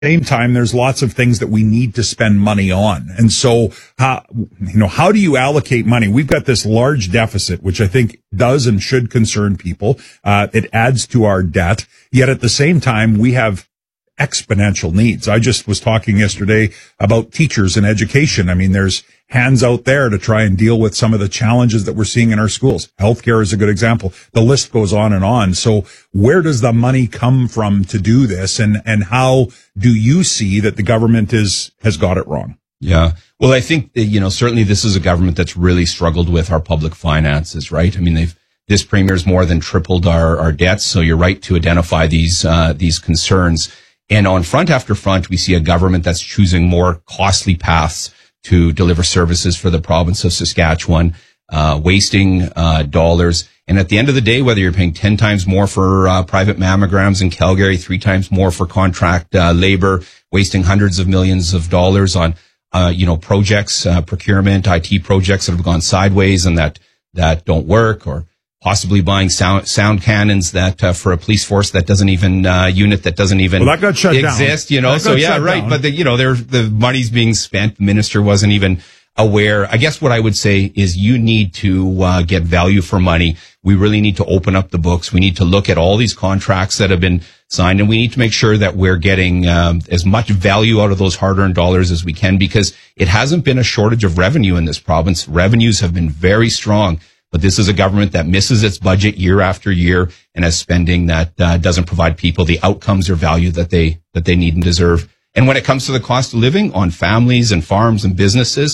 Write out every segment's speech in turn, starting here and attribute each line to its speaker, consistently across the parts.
Speaker 1: Same time, there's lots of things that we need to spend money on. And so, how do you allocate money? We've got this large deficit, which I think does and should concern people. It adds to our debt. Yet at the same time, we have exponential needs. I just was talking yesterday about teachers and education. I mean, there's hands out there to try and deal with some of the challenges that we're seeing in our schools. Healthcare is a good example. The list goes on and on. So where does the money come from to do this? And how do you see that the government has got it wrong?
Speaker 2: Yeah. Well, I think, certainly this is a government that's really struggled with our public finances, right? I mean, this premier's more than tripled our debts. So you're right to identify these concerns. And on front after front, we see a government that's choosing more costly paths to deliver services for the province of Saskatchewan, wasting dollars. And at the end of the day, whether you're paying 10 times more for private mammograms in Calgary, 3 times more for contract labor, wasting hundreds of millions of dollars on projects, procurement, IT projects that have gone sideways and that don't work, or possibly buying sound cannons that for a police force that doesn't even unit that doesn't even
Speaker 1: that got shut
Speaker 2: exist.
Speaker 1: Down.
Speaker 2: So yeah, right. Down. But the money's being spent. The minister wasn't even aware. I guess what I would say is you need to get value for money. We really need to open up the books. We need to look at all these contracts that have been signed, and we need to make sure that we're getting as much value out of those hard-earned dollars as we can, because it hasn't been a shortage of revenue in this province. Revenues have been very strong. But this is a government that misses its budget year after year and has spending that doesn't provide people the outcomes or value that they need and deserve. And when it comes to the cost of living on families and farms and businesses,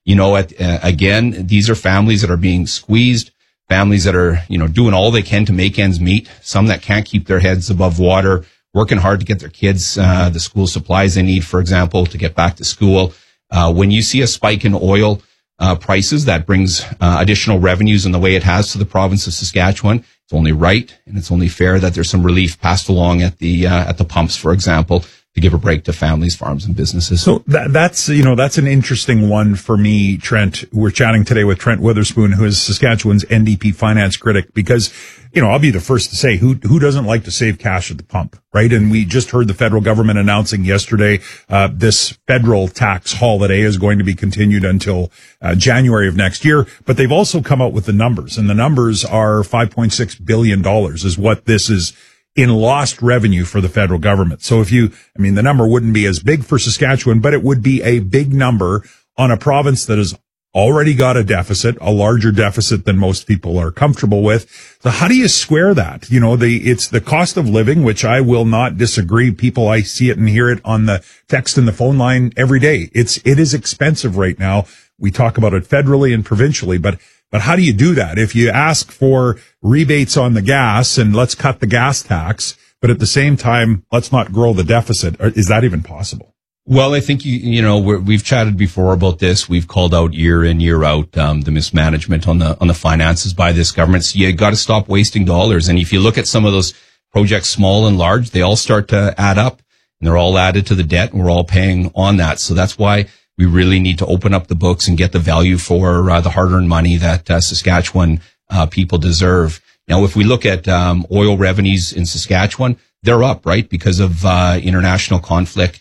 Speaker 2: again, these are families that are being squeezed, families that are, doing all they can to make ends meet, some that can't keep their heads above water, working hard to get their kids the school supplies they need, for example, to get back to school. When you see a spike in oil prices, that brings additional revenues in the way it has to the province of Saskatchewan. It's only right and it's only fair that there's some relief passed along at the pumps, for example, to give a break to families, farms, and businesses.
Speaker 1: So that's an interesting one for me, Trent. We're chatting today with Trent Witherspoon, who is Saskatchewan's NDP finance critic, because, I'll be the first to say who doesn't like to save cash at the pump, right? And we just heard the federal government announcing yesterday, this federal tax holiday is going to be continued until January of next year. But they've also come out with the numbers, and the numbers are $5.6 billion is what this is in lost revenue for the federal government. So the number wouldn't be as big for Saskatchewan, but it would be a big number on a province that has already got a deficit, a larger deficit than most people are comfortable with. So how do you square that? It's the cost of living, which I will not disagree. I see it and hear it on the text and the phone line every day. It is expensive right now. We talk about it federally and provincially, but how do you do that? If you ask for rebates on the gas and let's cut the gas tax, but at the same time, let's not grow the deficit, is that even possible?
Speaker 2: Well, I think, we've chatted before about this. We've called out year in, year out, the mismanagement on the finances by this government. So you got to stop wasting dollars. And if you look at some of those projects, small and large, they all start to add up and they're all added to the debt and we're all paying on that. So that's why we really need to open up the books and get the value for the hard-earned money that Saskatchewan people deserve. Now, if we look at oil revenues in Saskatchewan, they're up, right, because of international conflict,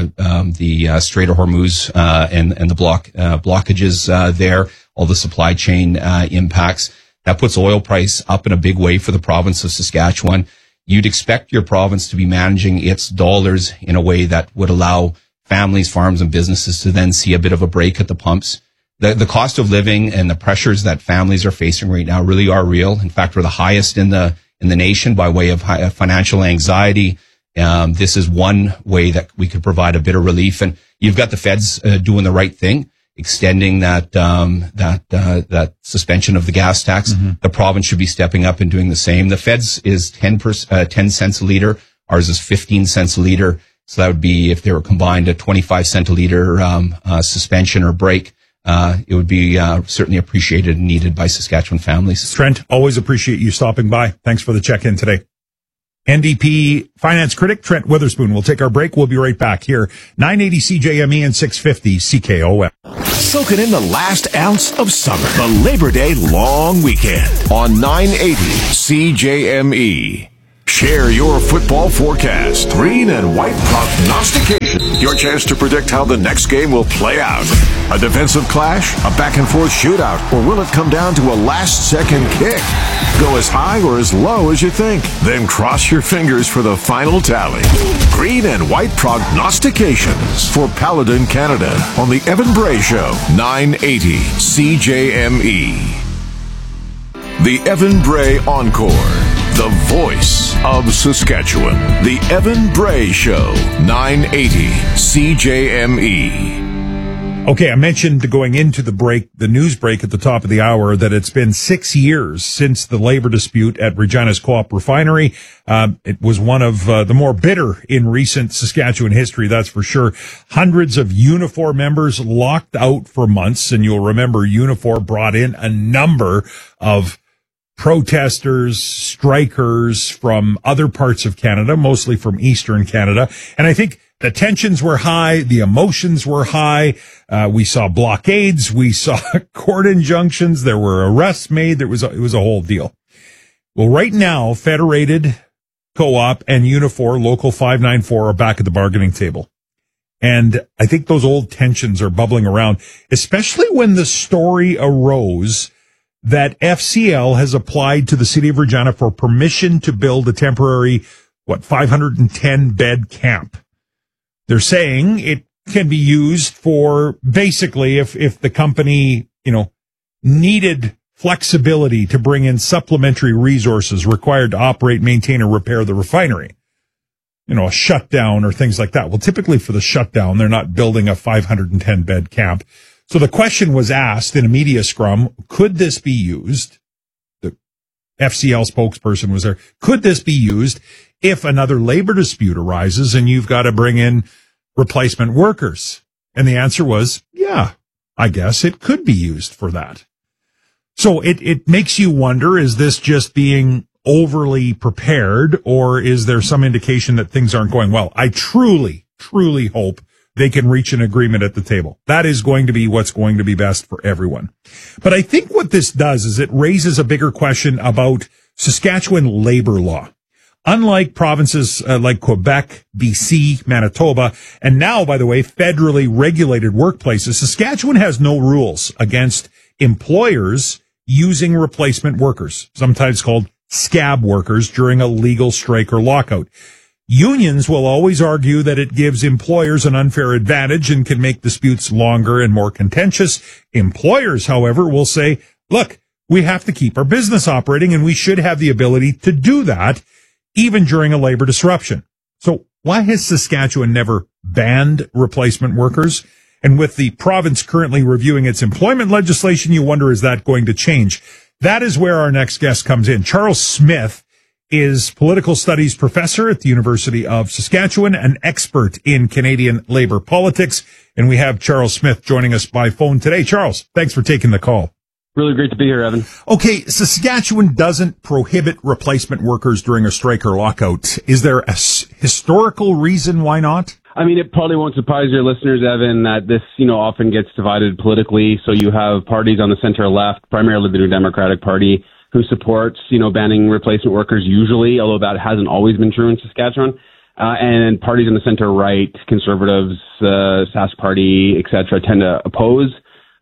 Speaker 2: the Strait of Hormuz and the blockages there, all the supply chain impacts. That puts oil price up in a big way for the province of Saskatchewan. You'd expect your province to be managing its dollars in a way that would allow families, farms, and businesses to then see a bit of a break at the pumps. The cost of living and the pressures that families are facing right now really are real. In fact, we're the highest in the nation by way of financial anxiety. This is one way that we could provide a bit of relief. And you've got the feds doing the right thing, extending that suspension of the gas tax. Mm-hmm. The province should be stepping up and doing the same. The feds is 10 cents a liter. Ours is 15 cents a liter. So that would be, if they were combined, a 25 cent a liter suspension or break. It would be certainly appreciated and needed by Saskatchewan families.
Speaker 1: Trent, always appreciate you stopping by. Thanks for the check-in today. NDP finance critic Trent Witherspoon. We'll take our break. We'll be right back here. 980 CJME and 650 CKOM.
Speaker 3: Soaking in the last ounce of summer. The Labor Day long weekend on 980 CJME. Share your football forecast. Green and white prognostication. Your chance to predict how the next game will play out. A defensive clash? A back-and-forth shootout? Or will it come down to a last-second kick? Go as high or as low as you think. Then cross your fingers for the final tally. Green and white prognostications for Paladin Canada on the Evan Bray Show, 980 CJME. The Evan Bray Encore. The voice of Saskatchewan. The Evan Bray Show, 980 CJME.
Speaker 1: Okay, I mentioned going into the news break at the top of the hour, that it's been 6 years since the labor dispute at Regina's Co-op Refinery. It was one of the more bitter in recent Saskatchewan history, that's for sure. Hundreds of Unifor members locked out for months, and you'll remember Unifor brought in a number of protesters, strikers from other parts of Canada, mostly from Eastern Canada. And I think the tensions were high. The emotions were high. We saw blockades. We saw court injunctions. There were arrests made. It was a whole deal. Well, right now, Federated, Co-op, and Unifor, Local 594, are back at the bargaining table. And I think those old tensions are bubbling around, especially when the story arose that FCL has applied to the city of Regina for permission to build a temporary, 510-bed camp. They're saying it can be used for basically if the company, needed flexibility to bring in supplementary resources required to operate, maintain, or repair the refinery. A shutdown or things like that. Well, typically for the shutdown, they're not building a 510-bed camp. So the question was asked in a media scrum, could this be used? The FCL spokesperson was there. Could this be used if another labor dispute arises and you've got to bring in replacement workers? And the answer was, yeah, I guess it could be used for that. So it makes you wonder, is this just being overly prepared, or is there some indication that things aren't going well? I truly, truly hope they can reach an agreement at the table. That is going to be what's going to be best for everyone. But I think what this does is it raises a bigger question about Saskatchewan labor law. Unlike provinces like Quebec, BC, Manitoba, and now, by the way, federally regulated workplaces, Saskatchewan has no rules against employers using replacement workers, sometimes called scab workers, during a legal strike or lockout. Unions will always argue that it gives employers an unfair advantage and can make disputes longer and more contentious. Employers, however, will say, look, we have to keep our business operating and we should have the ability to do that even during a labor disruption. So why has Saskatchewan never banned replacement workers? And with the province currently reviewing its employment legislation, you wonder, is that going to change? That is where our next guest comes in. Charles Smith is political studies professor at the University of Saskatchewan, an expert in Canadian labor politics. And we have Charles Smith joining us by phone today. Charles, thanks for taking the call.
Speaker 4: Really great to be here, Evan.
Speaker 1: Okay, Saskatchewan doesn't prohibit replacement workers during a strike or lockout. Is there a historical reason why not?
Speaker 4: I mean, it probably won't surprise your listeners, Evan, that this, often gets divided politically. So you have parties on the center left, primarily the New Democratic Party, who supports, banning replacement workers usually, although that hasn't always been true in Saskatchewan. And parties on the center right, conservatives, Sask Party, et cetera, tend to oppose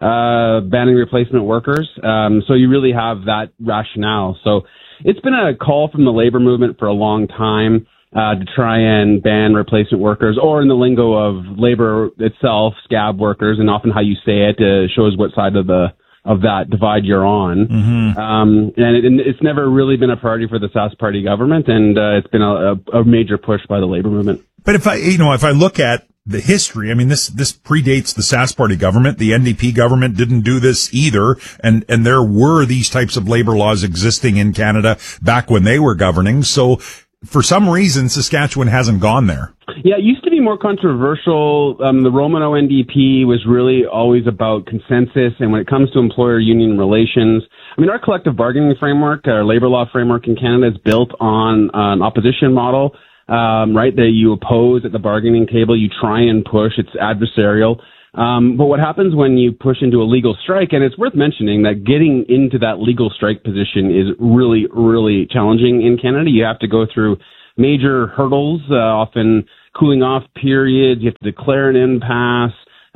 Speaker 4: banning replacement workers. So you really have that rationale. So it's been a call from the labor movement for a long time to try and ban replacement workers, or in the lingo of labor itself, scab workers, and often how you say it shows what side of that divide you're on. Mm-hmm. And it's never really been a priority for the Sask Party government, and it's been a major push by the labor movement.
Speaker 1: But if I look at the history, I mean, this predates the Sask Party government. The NDP government didn't do this either, and there were these types of labor laws existing in Canada back when they were governing. So for some reason, Saskatchewan hasn't gone there.
Speaker 4: Yeah, it used to be more controversial. The Romano NDP was really always about consensus, and when it comes to employer-union relations, I mean, our collective bargaining framework, our labor law framework in Canada is built on an opposition model, right, that you oppose at the bargaining table, you try and push, it's adversarial. But what happens when you push into a legal strike, and it's worth mentioning that getting into that legal strike position is really, really challenging in Canada. You have to go through major hurdles, often cooling off periods. You have to declare an impasse.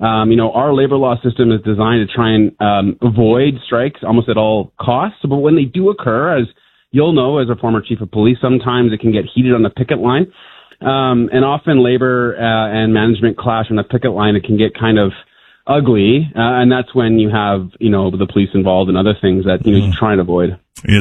Speaker 4: Our labor law system is designed to try and avoid strikes almost at all costs. But when they do occur, as you'll know as a former chief of police, sometimes it can get heated on the picket line. And often labor and management clash on a picket line. It can get kind of ugly. And that's when you have, the police involved and other things that, you try and avoid.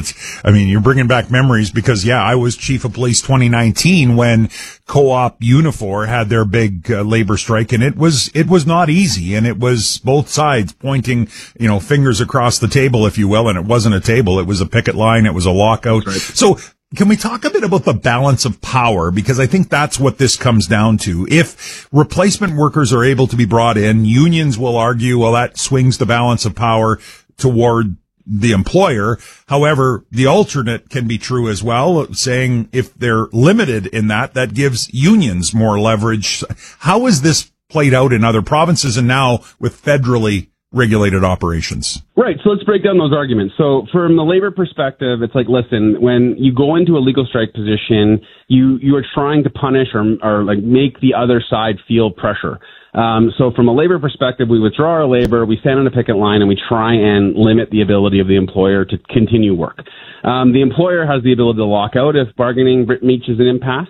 Speaker 1: You're bringing back memories because, I was chief of police 2019 when Co-op Unifor had their big labor strike, and it was not easy, and it was both sides pointing, fingers across the table, if you will, and it wasn't a table. It was a picket line. It was a lockout. Right. So can we talk a bit about the balance of power? Because I think that's what this comes down to. If replacement workers are able to be brought in, unions will argue, well, that swings the balance of power toward the employer. However, the alternate can be true as well, saying if they're limited in that gives unions more leverage. How is this played out in other provinces and now with federally regulated operations?
Speaker 4: Right. So let's break down those arguments. So from the labor perspective, it's like, listen, when you go into a legal strike position, you are trying to punish or like make the other side feel pressure. So from a labor perspective, we withdraw our labor, we stand on a picket line, and we try and limit the ability of the employer to continue work. The employer has the ability to lock out if bargaining reaches an impasse.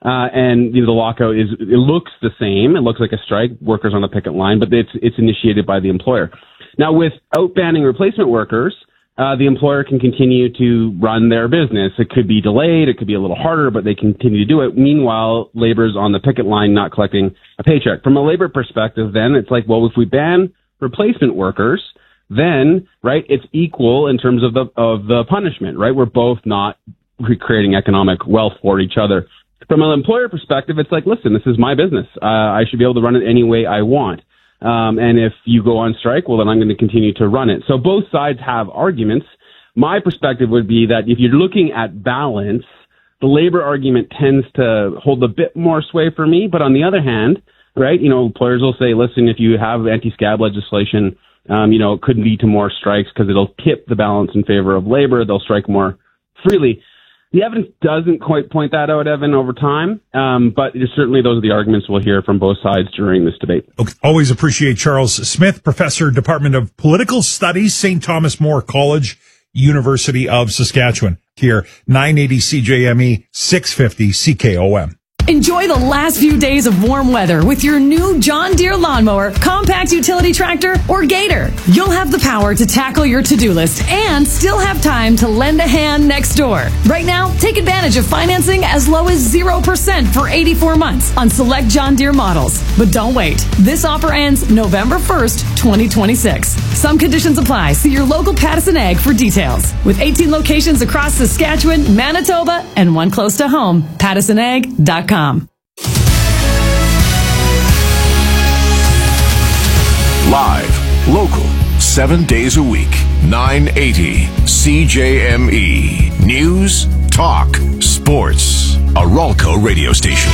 Speaker 4: And the lockout it looks the same. It looks like a strike, workers on a picket line, but it's initiated by the employer. Now, without banning replacement workers, the employer can continue to run their business. It could be delayed. It could be a little harder, but they continue to do it. Meanwhile, labor's on the picket line, not collecting a paycheck. From a labor perspective, then it's like, well, if we ban replacement workers, then, right, it's equal in terms of the punishment, right? We're both not creating economic wealth for each other. From an employer perspective, it's like, listen, this is my business. I should be able to run it any way I want. And if you go on strike, well, then I'm going to continue to run it. So both sides have arguments. My perspective would be that if you're looking at balance, the labor argument tends to hold a bit more sway for me. But on the other hand, right, employers will say, listen, if you have anti-scab legislation, it could lead to more strikes because it'll tip the balance in favor of labor. They'll strike more freely. The evidence doesn't quite point that out, Evan, over time, but certainly those are the arguments we'll hear from both sides during this debate.
Speaker 1: Okay. Always appreciate Charles Smith, Professor, Department of Political Studies, St. Thomas More College, University of Saskatchewan. Here, 980 CJME, 650 CKOM.
Speaker 5: Enjoy the last few days of warm weather with your new John Deere lawnmower, compact utility tractor, or Gator. You'll have the power to tackle your to-do list and still have time to lend a hand next door. Right now, take advantage of financing as low as 0% for 84 months on select John Deere models. But don't wait. This offer ends November 1st, 2026. Some conditions apply. See your local Pattison Ag for details. With 18 locations across Saskatchewan, Manitoba, and one close to home, PattisonAg.com.
Speaker 3: Live, local, 7 days a week, 980 CJME. News, talk, sports. A Ralco radio station.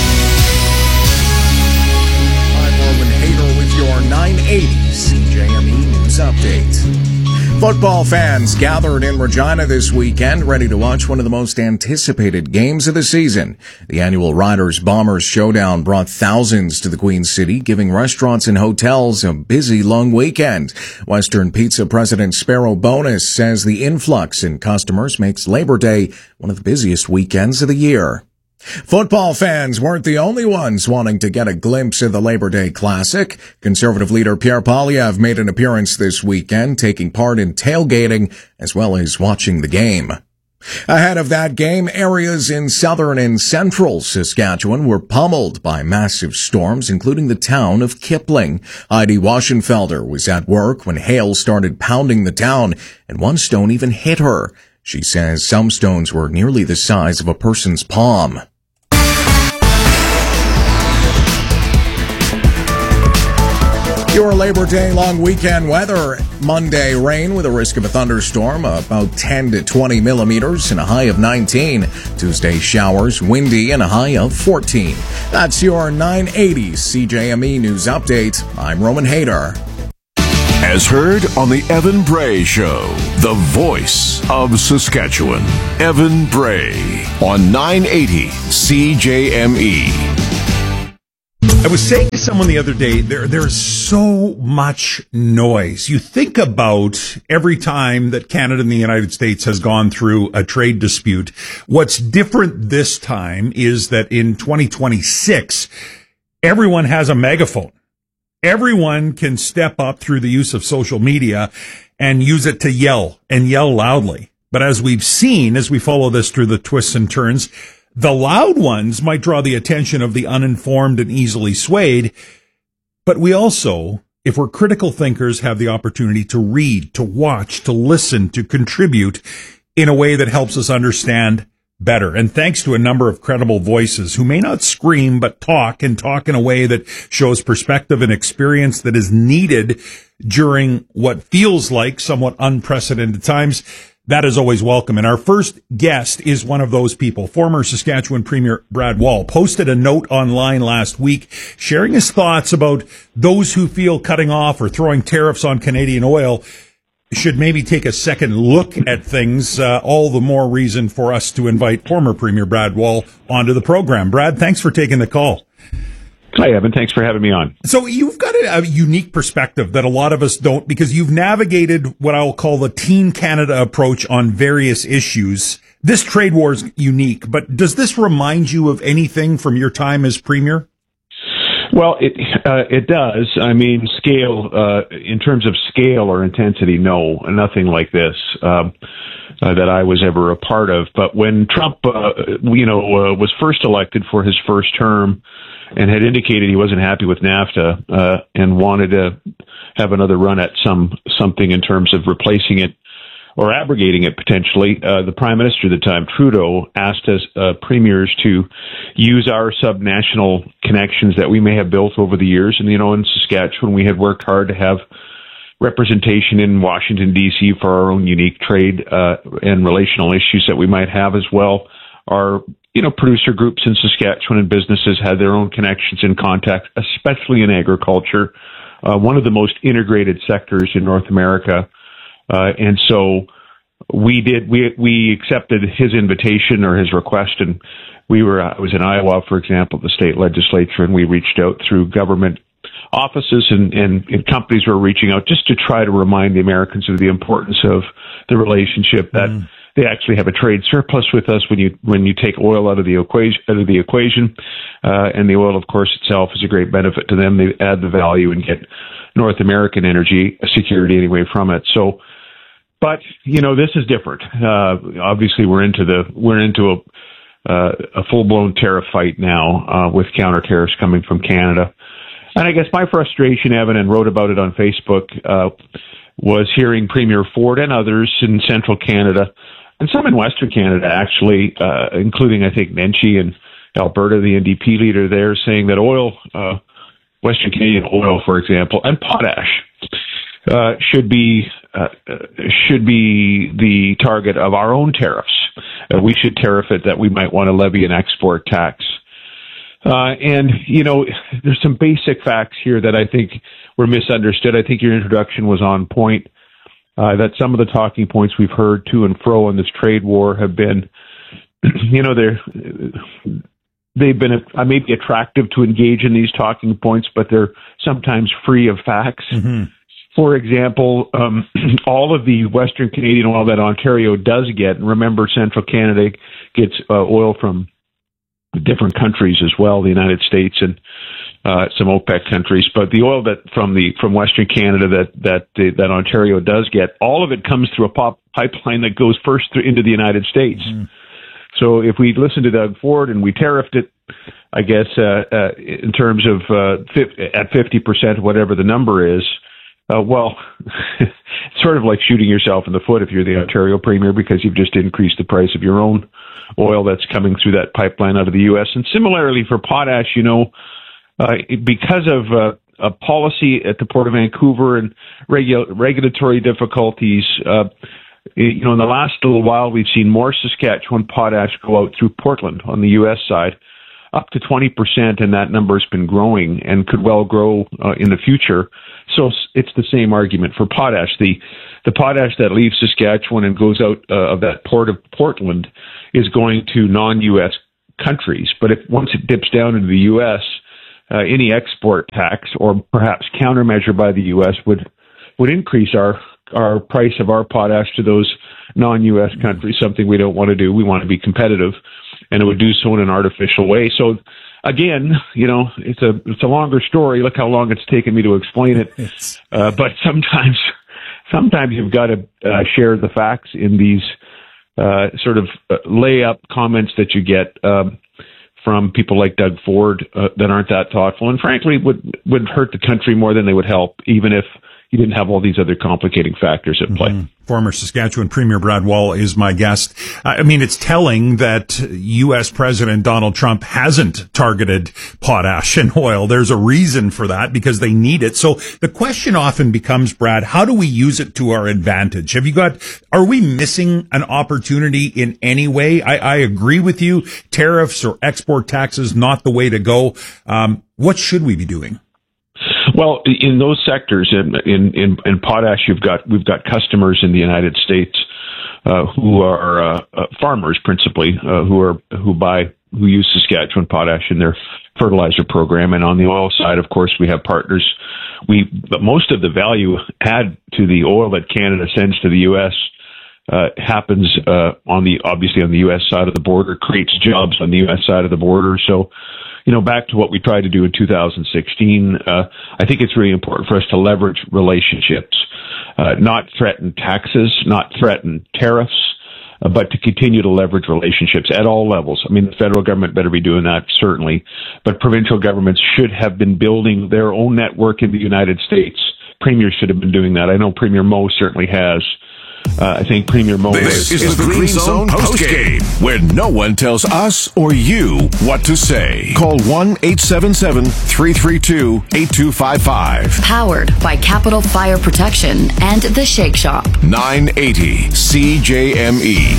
Speaker 6: I'm Norman Hader with your 980 CJME News Update. Football fans gathered in Regina this weekend, ready to watch one of the most anticipated games of the season. The annual Riders-Bombers showdown brought thousands to the Queen City, giving restaurants and hotels a busy long weekend. Western Pizza President Sparrow Bonus says the influx in customers makes Labor Day one of the busiest weekends of the year. Football fans weren't the only ones wanting to get a glimpse of the Labor Day Classic. Conservative leader Pierre Poilievre made an appearance this weekend, taking part in tailgating as well as watching the game. Ahead of that game, areas in southern and central Saskatchewan were pummeled by massive storms, including the town of Kipling. Heidi Waschenfelder was at work when hail started pounding the town, and one stone even hit her. She says some stones were nearly the size of a person's palm. Your Labor Day long weekend weather. Monday, rain with a risk of a thunderstorm, about 10 to 20 millimeters and a high of 19. Tuesday, showers, windy and a high of 14. That's your 980 CJME News Update. I'm Roman Hayter.
Speaker 3: As heard on the Evan Bray Show, the voice of Saskatchewan. Evan Bray on 980 CJME.
Speaker 1: I was saying to someone the other day, there's so much noise. You think about every time that Canada and the United States has gone through a trade dispute. What's different this time is that in 2026, everyone has a megaphone. Everyone can step up through the use of social media and use it to yell and yell loudly. But as we've seen, as we follow this through the twists and turns, the loud ones might draw the attention of the uninformed and easily swayed, but we also, if we're critical thinkers, have the opportunity to read, to watch, to listen, to contribute in a way that helps us understand better. And thanks to a number of credible voices who may not scream, but talk and talk in a way that shows perspective and experience that is needed during what feels like somewhat unprecedented times, that is always welcome. And our first guest is one of those people. Former Saskatchewan Premier Brad Wall posted a note online last week sharing his thoughts about those who feel cutting off or throwing tariffs on Canadian oil should maybe take a second look at things. All the more reason for us to invite former Premier Brad Wall onto the program. Brad, thanks for taking the call.
Speaker 7: Hi, Evan. Thanks for having me on.
Speaker 1: So you've got a unique perspective that a lot of us don't, because you've navigated what I'll call the Team Canada approach on various issues. This trade war is unique, but does this remind you of anything from your time as Premier?
Speaker 7: Well, it does. I mean, scale, in terms of scale or intensity, no, nothing like this that I was ever a part of. But when Trump, was first elected for his first term, and had indicated he wasn't happy with NAFTA and wanted to have another run at something in terms of replacing it or abrogating it potentially, the Prime Minister at the time, Trudeau, asked us premiers to use our subnational connections that we may have built over the years. And, in Saskatchewan, we had worked hard to have representation in Washington, D.C. for our own unique trade and relational issues that we might have as well. Our producer groups in Saskatchewan and businesses had their own connections and contacts, especially in agriculture, one of the most integrated sectors in North America. And so we accepted his invitation or his request, and I was in Iowa, for example, the state legislature, and we reached out through government offices and companies were reaching out just to try to remind the Americans of the importance of the relationship that they actually have a trade surplus with us when you take oil out of the equation, and the oil, of course, itself is a great benefit to them. They add the value and get North American energy security anyway from it. So, but this is different. Obviously, we're into a full blown tariff fight now with counter tariffs coming from Canada. And I guess my frustration, Evan, and wrote about it on Facebook, was hearing Premier Ford and others in central Canada, and some in Western Canada, actually, including, I think, Nenshi and Alberta, the NDP leader there, saying that oil, Western Canadian oil, for example, and potash should be the target of our own tariffs. We should tariff it, that we might want to levy an export tax. And there's some basic facts here that I think were misunderstood. I think your introduction was on point, that some of the talking points we've heard to and fro in this trade war have been, they've been maybe attractive to engage in these talking points, but they're sometimes free of facts. Mm-hmm. For example, all of the Western Canadian oil that Ontario does get, and remember, central Canada gets oil from different countries as well, the United States and some OPEC countries, but the oil from Western Canada that Ontario does get, all of it comes through a pipeline that goes first into the United States. Mm. So if we listen to Doug Ford and we tariffed it, I guess in terms of at 50%, whatever the number is, it's sort of like shooting yourself in the foot if you're the Ontario Premier, because you've just increased the price of your own oil that's coming through that pipeline out of the U.S. And similarly for potash, because of a policy at the Port of Vancouver and regulatory difficulties. In the last little while, we've seen more Saskatchewan potash go out through Portland on the U.S. side, up to 20%, and that number has been growing and could well grow in the future. So it's the same argument for potash. The potash that leaves Saskatchewan and goes out of that port of Portland is going to non-U.S. countries. But once it dips down into the U.S., any export tax or perhaps countermeasure by the U.S. would increase our price of our potash to those non-U.S. countries, something we don't want to do. We want to be competitive, and it would do so in an artificial way. So again, it's a longer story. Look how long it's taken me to explain it. But sometimes you've got to share the facts in these sort of lay-up comments that you get from people like Doug Ford that aren't that thoughtful, and frankly would hurt the country more than they would help, even if you didn't have all these other complicating factors at play.
Speaker 1: Former Saskatchewan Premier Brad Wall is my guest. I mean, it's telling that U.S. President Donald Trump hasn't targeted potash and oil. There's a reason for that, because they need it. So the question often becomes, Brad, how do we use it to our advantage? Are we missing an opportunity in any way? I agree with you. Tariffs or export taxes, not the way to go. What should we be doing?
Speaker 7: Well, in those sectors, in potash, we've got customers in the United States who are farmers principally, who use Saskatchewan potash in their fertilizer program, and on the oil side, of course, we have partners. But most of the value add to the oil that Canada sends to the U.S. Happens obviously on the U.S. side of the border, creates jobs on the U.S. side of the border. So, back to what we tried to do in 2016, I think it's really important for us to leverage relationships, not threaten taxes, not threaten tariffs, but to continue to leverage relationships at all levels. I mean, the federal government better be doing that, certainly, but provincial governments should have been building their own network in the United States. Premiers should have been doing that. I know Premier Moe certainly has. I think Premier Moe...
Speaker 3: This is the Green Zone postgame, where no one tells us or you what to say. Call 1-877-332-8255.
Speaker 5: Powered by Capital Fire Protection and The Shake Shop.
Speaker 3: 980 CJME.